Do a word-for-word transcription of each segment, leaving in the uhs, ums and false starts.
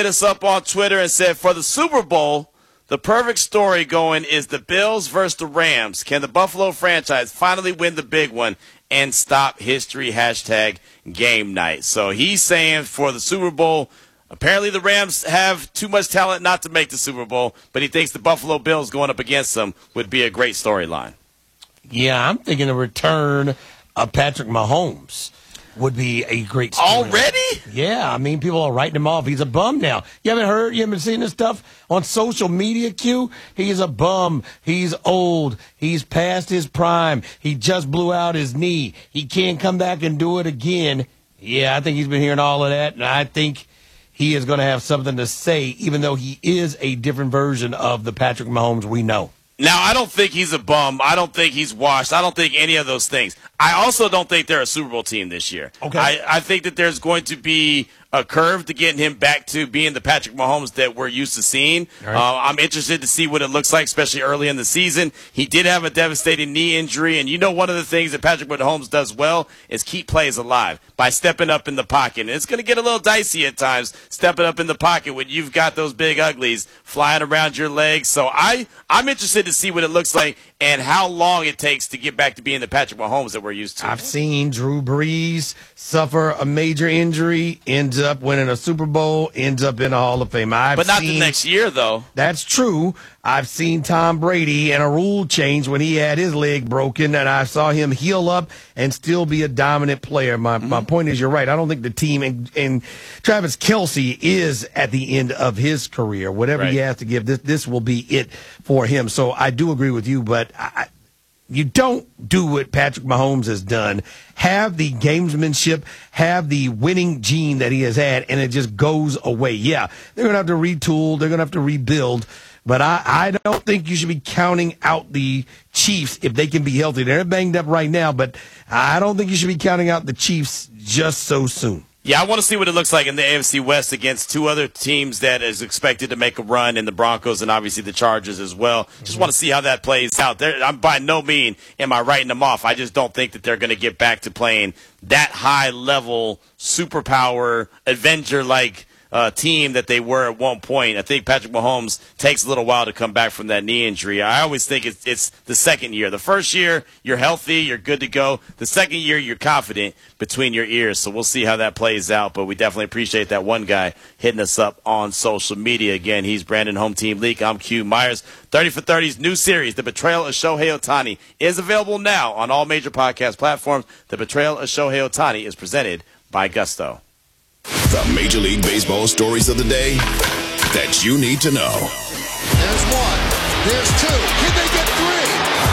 hit us up on Twitter and said, for the Super Bowl, the perfect story going is the Bills versus the Rams. Can the Buffalo franchise finally win the big one and stop history? Hashtag game night. So he's saying for the Super Bowl, apparently the Rams have too much talent not to make the Super Bowl, but he thinks the Buffalo Bills going up against them would be a great storyline. Yeah, I'm thinking a return of Patrick Mahomes would be a great story. Already? Yeah, I mean, people are writing him off. He's a bum now. You haven't heard, you haven't seen this stuff on social media, Q? He's a bum. He's old. He's past his prime. He just blew out his knee. He can't come back and do it again. Yeah, I think he's been hearing all of that, and I think he is going to have something to say, even though he is a different version of the Patrick Mahomes we know. Now, I don't think he's a bum. I don't think he's washed. I don't think any of those things. I also don't think they're a Super Bowl team this year. Okay. I, I think that there's going to be a curve to getting him back to being the Patrick Mahomes that we're used to seeing. Right. Uh, I'm interested to see what it looks like, especially early in the season. He did have a devastating knee injury, and you know one of the things that Patrick Mahomes does well is keep plays alive by stepping up in the pocket. And it's going to get a little dicey at times, stepping up in the pocket when you've got those big uglies flying around your legs. So I, I'm interested to see what it looks like and how long it takes to get back to being the Patrick Mahomes that we're used to. I've seen Drew Brees suffer a major injury, ends up winning a Super Bowl, ends up in a Hall of Fame. I've but not seen, the next year, though. That's true. I've seen Tom Brady and a rule change when he had his leg broken, and I saw him heal up and still be a dominant player. My mm-hmm. my point is, you're right. I don't think the team, and, and Travis Kelce is at the end of his career. Whatever right. he has to give, this, this will be it for him. So I do agree with you, but I, you don't do what Patrick Mahomes has done. Have the gamesmanship, have the winning gene that he has had, and it just goes away. Yeah, they're going to have to retool. They're going to have to rebuild. But I, I don't think you should be counting out the Chiefs if they can be healthy. They're banged up right now, but I don't think you should be counting out the Chiefs just so soon. Yeah, I want to see what it looks like in the A F C West against two other teams that is expected to make a run in the Broncos and obviously the Chargers as well. Just want to see how that plays out. They're, I'm by no means am I writing them off. I just don't think that they're going to get back to playing that high-level, superpower, Avenger-like Uh, team that they were at one point. I think Patrick Mahomes takes a little while to come back from that knee injury. I always think it's, it's the second year. The first year, you're healthy, you're good to go. The second year, you're confident between your ears. So we'll see how that plays out. But we definitely appreciate that one guy hitting us up on social media. Again, he's Brandon Home Team Leak. I'm Q Myers. thirty for thirty's new series, The Betrayal of Shohei Ohtani, is available now on all major podcast platforms. The Betrayal of Shohei Ohtani is presented by Gusto. The Major League Baseball stories of the day that you need to know. There's one. There's two. Can they get three?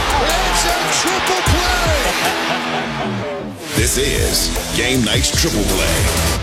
It's a triple play. This is Game Night's Triple Play.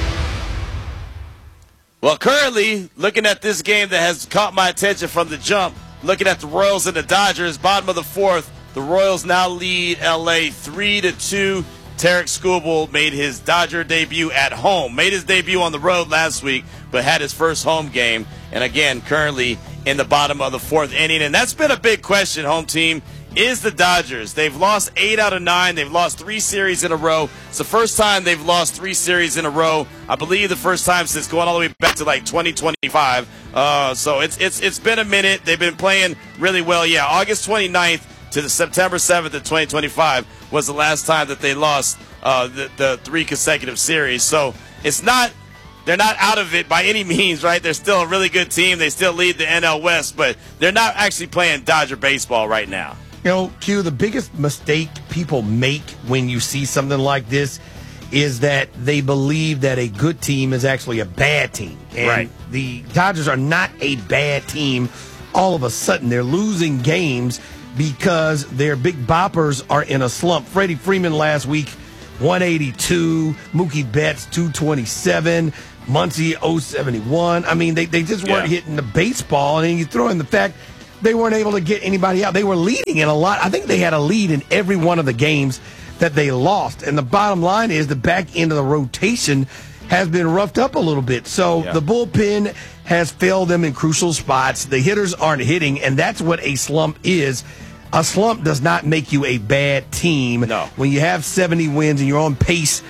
Well, currently, looking at this game that has caught my attention from the jump, looking at the Royals and the Dodgers, bottom of the fourth, the Royals now lead L A three to two. Tarek Skubal made his Dodger debut at home. Made his debut on the road last week, but had his first home game. And again, currently in the bottom of the fourth inning. And that's been a big question, home team, is the Dodgers. They've lost eight out of nine. They've lost three series in a row. It's the first time they've lost three series in a row. I believe the first time since going all the way back to like twenty twenty-five. Uh, so it's, it's, it's been a minute. They've been playing really well. Yeah, August twenty-ninth to the September seventh of twenty twenty-five was the last time that they lost uh, the, the three consecutive series. So it's not, they're not out of it by any means, right? They're still a really good team. They still lead the N L West, but they're not actually playing Dodger baseball right now. You know, Q, the biggest mistake people make when you see something like this is that they believe that a good team is actually a bad team. And right. The Dodgers are not a bad team. All of a sudden, they're losing games because their big boppers are in a slump. Freddie Freeman last week, one eighty-two. Mookie Betts, two twenty-seven. Muncy, oh seventy-one. I mean, they, they just weren't yeah. hitting the baseball. And then you throw in the fact they weren't able to get anybody out. They were leading in a lot. I think they had a lead in every one of the games that they lost. And the bottom line is the back end of the rotation has been roughed up a little bit. So yeah. the bullpen has failed them in crucial spots. The hitters aren't hitting, and that's what a slump is. A slump does not make you a bad team. No. When you have seventy wins and you're on pace to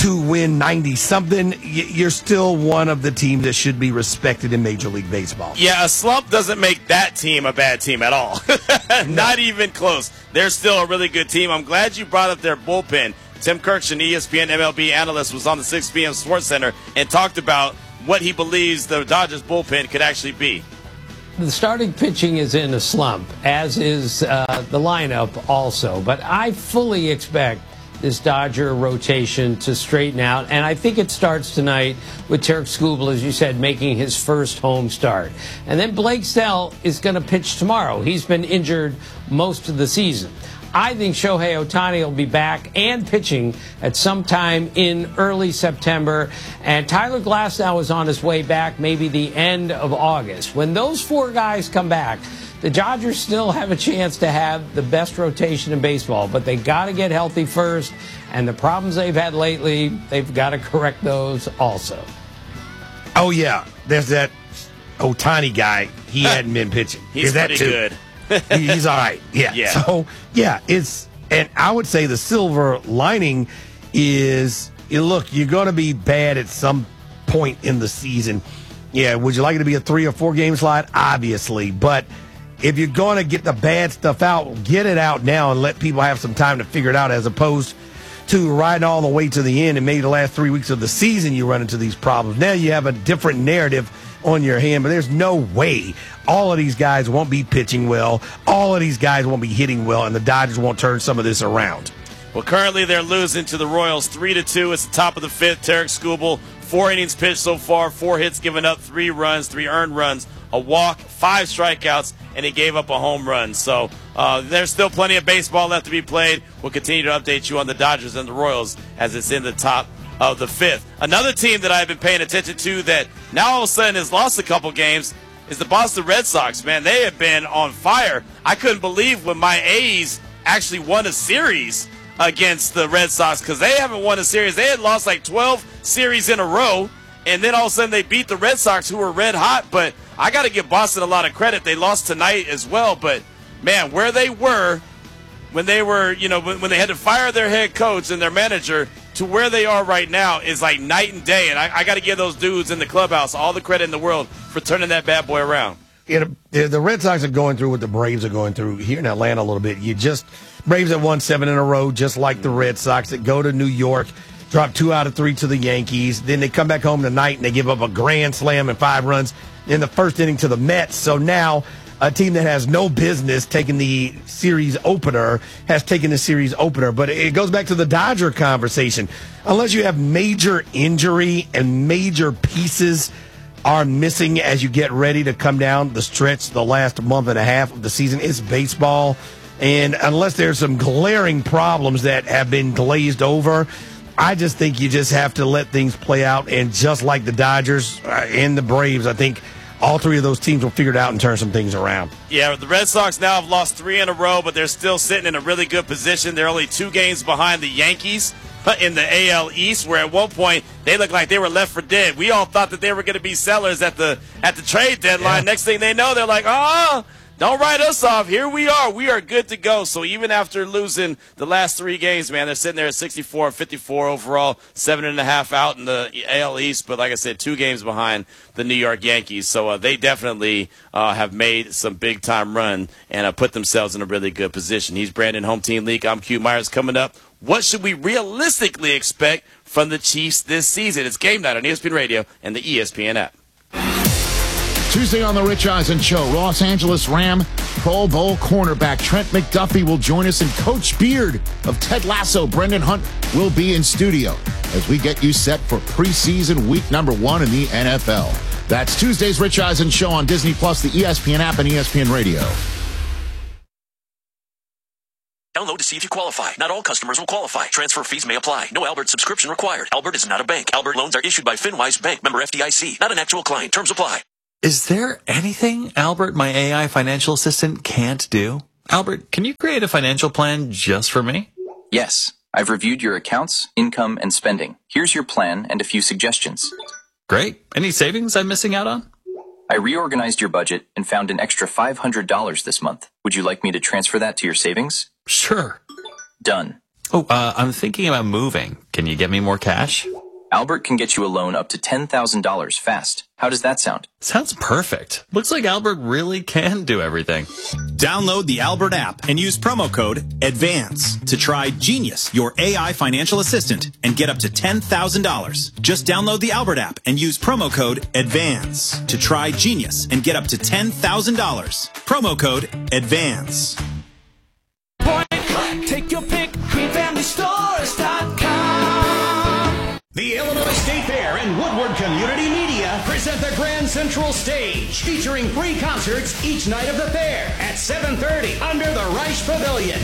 to win ninety-something, you're still one of the teams that should be respected in Major League Baseball. Yeah, a slump doesn't make that team a bad team at all. Not even close. They're still a really good team. I'm glad you brought up their bullpen. Tim Kirkshin, E S P N M L B analyst, was on the six p.m. Sports Center and talked about what he believes the Dodgers bullpen could actually be. The starting pitching is in a slump, as is uh, the lineup also. But I fully expect this Dodger rotation to straighten out. And I think it starts tonight with Tarik Skubal, as you said, making his first home start. And then Blake Snell is going to pitch tomorrow. He's been injured most of the season. I think Shohei Ohtani will be back and pitching at some time in early September. And Tyler Glasnow is on his way back maybe the end of August. When those four guys come back, the Dodgers still have a chance to have the best rotation in baseball. But they got to get healthy first. And the problems they've had lately, they've got to correct those also. Oh, yeah. There's that Ohtani guy. He hadn't been pitching. He's that pretty too? good. He's all right. Yeah. yeah. So, yeah, it's, and I would say the silver lining is, you look, you're going to be bad at some point in the season. Yeah, would you like it to be a three or four game slide? Obviously. But if you're going to get the bad stuff out, get it out now and let people have some time to figure it out, as opposed to riding all the way to the end and maybe the last three weeks of the season you run into these problems. Now you have a different narrative on your hand, but there's no way all of these guys won't be pitching well, all of these guys won't be hitting well, and the Dodgers won't turn some of this around. Well, currently they're losing to the Royals three to two. It's the top of the fifth. Tarik Skubal, four innings pitched so far, four hits given up, three runs, three earned runs, a walk, five strikeouts, and he gave up a home run. So uh, there's still plenty of baseball left to be played. We'll continue to update you on the Dodgers and the Royals as it's in the top of the fifth. Another team that I've been paying attention to that now all of a sudden has lost a couple games is the Boston Red Sox. Man, they have been on fire. I couldn't believe when my A's actually won a series against the Red Sox, because they haven't won a series. They had lost like twelve series in a row, and then all of a sudden they beat the Red Sox, who were red hot. But I got to give Boston a lot of credit. They lost tonight as well, but man, where they were when they were, you know, when, when they had to fire their head coach and their manager to where they are right now is like night and day. And I, I got to give those dudes in the clubhouse all the credit in the world for turning that bad boy around. Yeah, the, the Red Sox are going through what the Braves are going through here in Atlanta a little bit. You just, Braves have won seven in a row, just like the Red Sox that go to New York, drop two out of three to the Yankees. Then they come back home tonight and they give up a grand slam and five runs in the first inning to the Mets. So now a team that has no business taking the series opener has taken the series opener. But it goes back to the Dodger conversation. Unless you have major injury and major pieces are missing as you get ready to come down the stretch the last month and a half of the season, it's baseball. And unless there's some glaring problems that have been glazed over, I just think you just have to let things play out. And just like the Dodgers and the Braves, I think all three of those teams will figure it out and turn some things around. Yeah, the Red Sox now have lost three in a row, but they're still sitting in a really good position. They're only two games behind the Yankees in the A L East, where at one point they looked like they were left for dead. We all thought that they were going to be sellers at the at the trade deadline. Yeah. Next thing they know, they're like, oh, don't write us off. Here we are. We are good to go. So even after losing the last three games, man, they're sitting there at sixty-four, fifty-four overall, seven and a half out in the A L East. But like I said, two games behind the New York Yankees. So uh, they definitely uh, have made some big-time run and uh, put themselves in a really good position. He's Brandon, Home Team League. I'm Q Myers. Coming up, what should we realistically expect from the Chiefs this season? It's Game Night on E S P N Radio and the E S P N app. Tuesday on the Rich Eisen Show, Los Angeles Ram Pro Bowl cornerback Trent McDuffie will join us, and Coach Beard of Ted Lasso, Brendan Hunt, will be in studio as we get you set for preseason week number one in the N F L. That's Tuesday's Rich Eisen Show on Disney Plus, the E S P N app, and E S P N Radio. Download to see if you qualify. Not all customers will qualify. Transfer fees may apply. No Albert subscription required. Albert is not a bank. Albert loans are issued by FinWise Bank, member F D I C. Not an actual client. Terms apply. Is there anything Albert, my A I financial assistant, can't do? Albert, can you create a financial plan just for me? Yes. I've reviewed your accounts, income, and spending. Here's your plan and a few suggestions. Great. Any savings I'm missing out on? I reorganized your budget and found an extra five hundred dollars this month. Would you like me to transfer that to your savings? Sure. Done. Oh, uh, I'm thinking about moving. Can you get me more cash? Albert can get you a loan up to ten thousand dollars fast. How does that sound? Sounds perfect. Looks like Albert really can do everything. Download the Albert app and use promo code ADVANCE to try Genius, your A I financial assistant, and get up to ten thousand dollars. Just download the Albert app and use promo code ADVANCE to try Genius and get up to ten thousand dollars. Promo code ADVANCE. Point click, take your pick, queen family stores dot com. The Illinois State Fair and Woodward Community Media present the Grand Central Stage, featuring free concerts each night of the fair at seven thirty under the Reich Pavilion.